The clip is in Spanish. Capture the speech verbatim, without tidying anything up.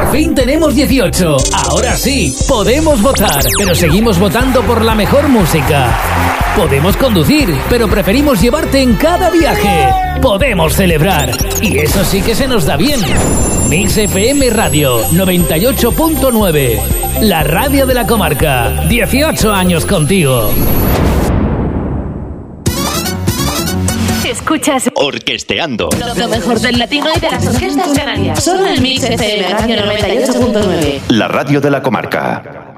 fin tenemos dieciocho. Ahora sí, podemos votar, pero seguimos votando por la mejor música. Podemos conducir, pero preferimos llevarte en cada viaje. Podemos celebrar, y eso sí que se nos da bien. Mix F M Radio noventa y ocho punto nueve, la radio de la comarca. dieciocho años contigo. Escuchas Orquesteando, lo mejor del latino y de las orquestas canarias. Solo en Mix F M Radio noventa y ocho punto nueve, la radio de la comarca.